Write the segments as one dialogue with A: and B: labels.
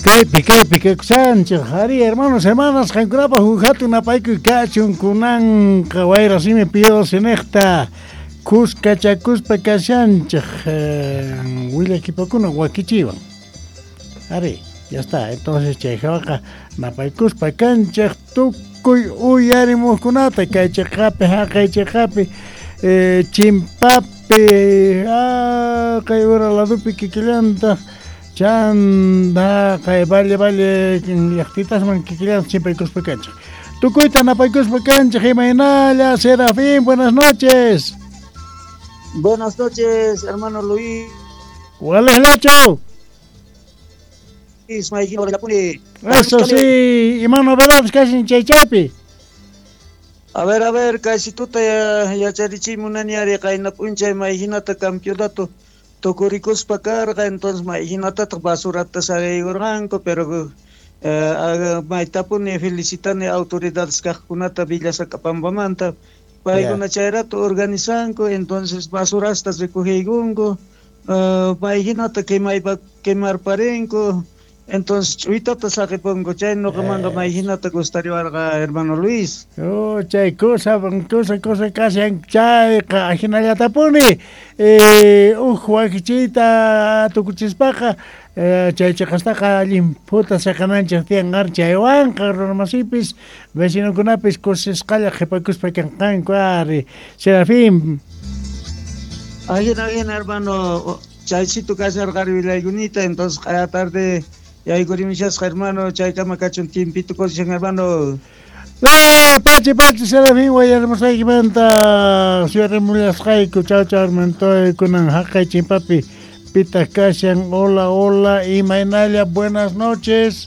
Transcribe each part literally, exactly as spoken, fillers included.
A: Kaypi, kaypi, kaykusanchik, Ari, hermanos, hermanas, Jankunapa, Jujatu, Napaiku, Kachun, Kunan, Kawaira, Simi, Pio, Senecta, Cusca, Chacuspa, Kachanchik, Willa, Kipakuna, Wakichivan. Ari, ya está, entonces, Chejaca, Napaikuspa, Canchik, Tukuy, Uyari, Muskunata, Kaichejape, Hakaichejape, Chimpape, Ah, Kayura, la Dupi, Kikilanta. Chanda, kay vale vale yachtitas man kikilan siempre cuspecancha. Tu cuita na paicuspecancha, Jimenala, Serafín, buenas noches.
B: Buenas noches, hermano Luis.
A: ¿Cuál es el hecho? Eso sí, hermano Veloz, casi en Chaychapi.
B: A ver, a ver, casi tú te ya charichimo naniari, kay na puncha, imagínate campeonato. Tokuricus pacarga, entonces imagínate basurata sale organco, pero eh, maitapuni felicitan autoridades cajunata villasa capambamanta, paiguna chairato organizanco, entonces basurastas recogigungo, uh, imagínate que maiba quemar parenco, entonces chuita te saque pongo chay no comanda imagínate gustaría alga hermano Luis.
A: Oh, chay cosa, cosa, cosa casi en chay, ajinaya tapuni, eh, uh, juaquichita, tucuchispaja, eh, chay chacastaca, limputa, sacanancha, tian archa, ewan, carromasipis, vecino kunapis, cosas calla, jepacus pecancan, cuari, Serafín.
B: Ajin, ajin, hermano, chaycito casi argarvila gunita, entonces cada tarde. Y ahí gorimichas hermano, chaitama cachon tiempito cosas hermano.
A: ¡Eh, pachi, pachi, Serafín, güey, hermosa y venta! Cierre mulas jaiku, chao, chao, mentoy, kunan hakai chimpapi, pita kashan, hola, hola, y Mainalia, buenas noches.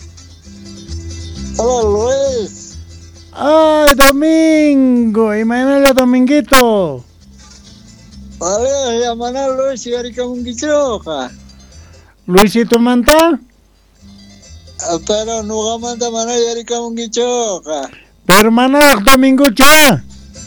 C: Hola, Luis.
A: ¡Ay, Domingo! Y Mainalia, Dominguito.
C: Vale, llaman Luis y Erika Munguichoja.
A: Luisito Manta.
C: Pero no manda mana yari kamu gichoka.
A: Pero mana Domingo cha.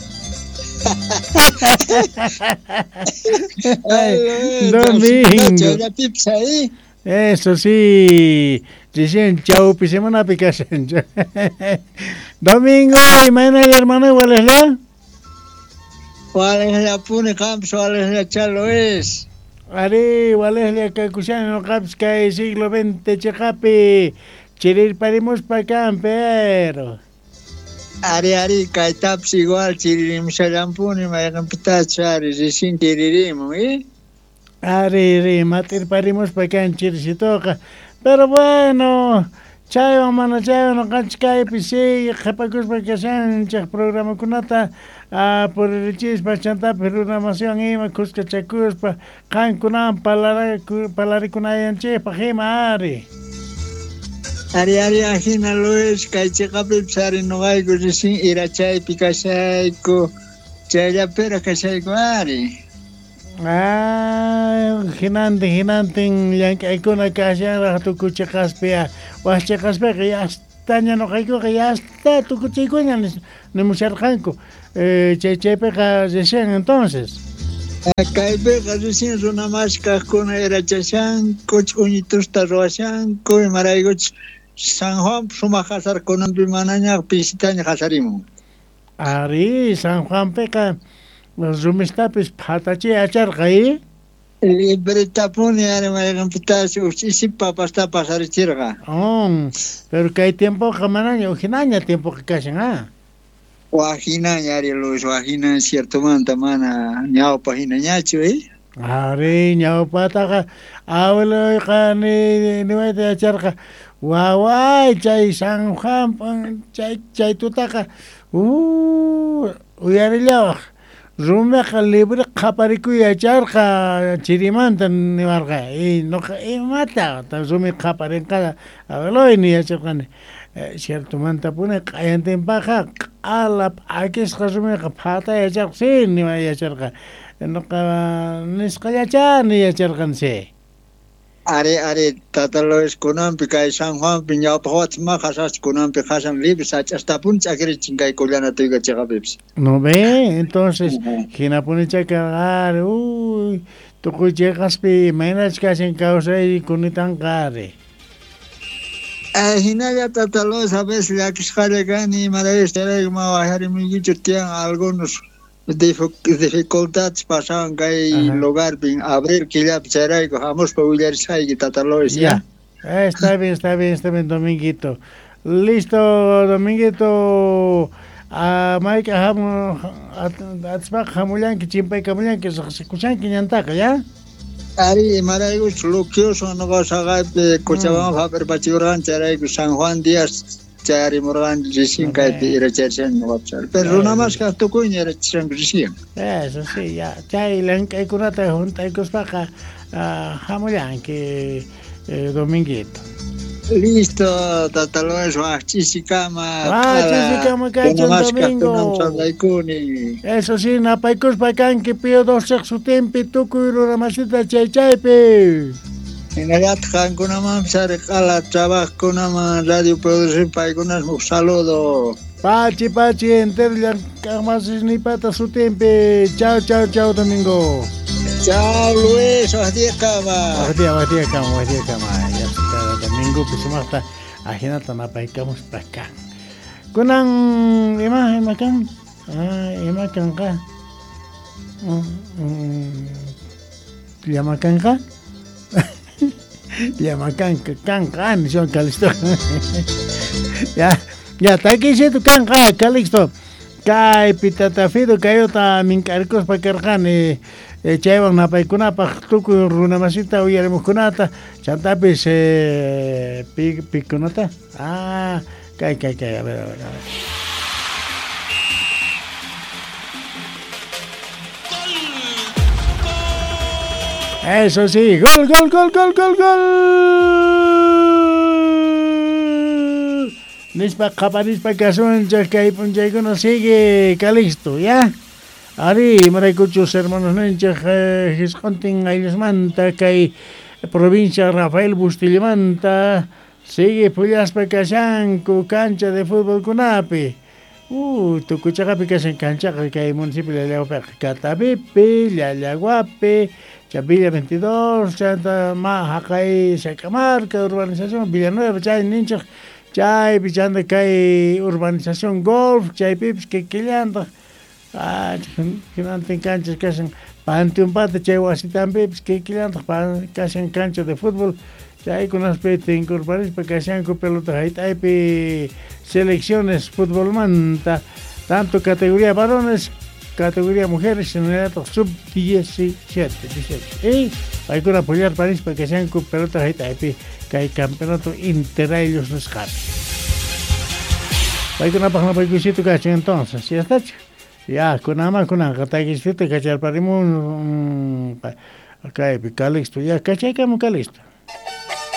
A: Domingo. Eso sí. Dicen chau pisemana picasen. Domingo y mañana hermano ¿cuál es la?
C: ¿Cuál es la pune camps? ¿Cuál es la chalo es?
A: Ari, Valeria, que escuchan en los que siglo veinte, Chejapi, chirir parimos para camper.
C: Ari, Ari, que taps igual, chiririm shalampuni, me hagan pitachar, y sin chiririm, ¿eh?
A: Ari, Ari, matir parimos para canchir si toca. Pero bueno, chayo, mano, chayo, no canchkai, pisi, japacus para que sean, chak programa kunata. Ah, por el chispa chanta programación y me cusca chacus pa can kunan palari palari kunayan che pa ari
C: ari ari ajina Luis kai cheka pipsari no gai gusin irachai pikasai ko chaya pera kasai ko ari
A: ah hinante hinante yang kai kuna kasya ra tu kuchekas pea was chekas pe ya tanya no kai ko ya está tu kuchikunya ne musarjanko Eh, Chechepeja decían entonces.
C: Caipeja decían una más cascona era chachan, coch unitos tarroachan, coi maraigoch San Juan, suma hasar con un bimanaña, pisitaña hasarimo.
A: Ari, San Juan Peca, los rumistapis patache achargai.
C: Libre tapone, arma pitas, si papas tapas archirga.
A: Oh, pero que hay tiempo jamanaña, ojinaña tiempo que casen, ah.
C: Wajina nyari Luis wajina cierto manta mana nyao pahina nyacho eh
A: ari nyao pataka awlo kani niwete acharka wawai chay San Juan chay chay tutaka uh uyari lawa rumeka libre kapariku acharka chirimanta niwarga y no y mata ta rumi kaparenka awlo ni acharkane cierto manta pone cayente en baja a la aquí es que me pata ya ya sí ni va ya cerca no que ni es que ya ya ni ya cerca sí
C: are are tatalo es kunam pikai San Juan piña pot ma casas kunam picasan libres hasta punta que chingai colana tuiga chega bebs
A: no ve entonces quien pone chacar uy tu llegas pi menas que hacen causa y con tan care
C: Hinaya Tatalos a veces la Kishalegani, Maravilla, Maharimigi, tienen algunos dificultades pasaban que hay lugar a ver que ya será que vamos a poder salir Tatalos.
A: Ya, está bien, está bien, está bien, Dominguito. Listo, Dominguito. A Mike Hamu, Atzbach Hamulan, que Chimpay Camulan, que se escuchan que Yantaka, ¿ya?
C: Ari, Maraigus, Lucius, no vas a ganar de Cochabamba, Faber Pachuran, San Juan Díaz, Chari Morgan, Jisinka, y Recherchen, pero una más que tu cuña era Chisang.
A: Eso sí, ya. Chay, Lenk, hay curata junta, y Cospaca, Hamulan, que Dominguito.
C: Listo, Tataloes, Chichicama.
A: Ah, Chichicama, cacho, Domingo. Eso sí, Napaicos Pacan, que pido dos sexo tempo, tu cuiro la masita chay chaype.
C: En el Atjan, con una mamsa, recala, trabajo con una radio producción, Paiconas, un saludo.
A: Pachi, Pachi, enterle, más ni pata su tempo. Chao, chao, chao, Domingo.
C: Chao, Luis, Oaxaca, Cama.
A: Oaxaca, Oaxaca, Cama, Oaxaca, Cama. Ya está, Domingo, pues se mata. Ajena, Tanapaicamos para acá. Kunang, ima, ima kan. Ah, ima kan ka. Llama kan ka. Llama kan ka, kan ka, ni son Calixto. Ya, ya, está aquí si tu kan ka, Calixto. Kai pitatafido, kayota, mincarcos pa cargan, eh. Chaywan napaykunapaq tukuy runamasita uyarimuqkunata chantapis eh, pikunata. Ah, kay kay kay a ver a ver a ver. Eso sí, gol gol gol gol gol gol. Nispa kapanispa kasun kay punjaykuno sigue Calixto, ¿ya? Ari, maraicuchos hermanos Nencha, Giscontin, Ailesmanta, Kay, provincia Rafael Bustillemanta, sigue Pullaspa Casanco, cancha de fútbol Cunape. Uh, Tucuchacapi que se engancha, que hay municipio de Leope, Catapipi, Yayaguape, Chapilla veintidós, Santa Majacay, Sacamarca, urbanización, Villanueva, Chay, Nincha, Chay, Pichanda, Kay, urbanización Golf, Chay Pips, que Quillanda. Ah, que no tienen canchas que hacen pante un pate, chay así también, pues que quieran que hacen canchas de fútbol, chay con aspecto incorporados para que hacen con pelotas, ahí hay selecciones fútbol manta, tanto categoría varones, categoría mujeres, en el sub diecisiete, dieciocho, y hay que apoyar París para que hacen con pelotas, ahí hay que hay campeonato interellos nos cabe. Hay que una página para que hiciste que entonces, ¿sí está? Ya, con ama, con ama, que te quisiste, que ya parimos, acá, Calixto, ya, ¿cachai que me Calixto?